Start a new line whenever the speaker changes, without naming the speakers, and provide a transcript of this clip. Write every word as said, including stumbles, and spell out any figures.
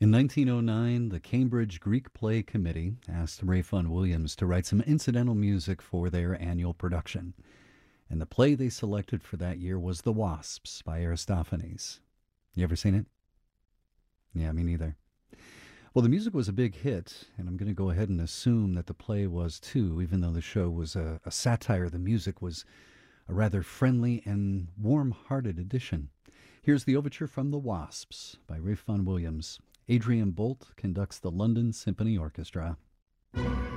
In nineteen oh nine, the Cambridge Greek Play Committee asked Rayfun Williams to write some incidental music for their annual production. And the play they selected for that year was The Wasps by Aristophanes. You ever seen it? Yeah, me neither. Well, the music was a big hit, and I'm going to go ahead and assume that the play was too, even though the show was a, a satire. The music was a rather friendly and warm-hearted addition. Here's the overture from The Wasps by Ralph Vaughan Williams. Adrian Bolt conducts the London Symphony Orchestra.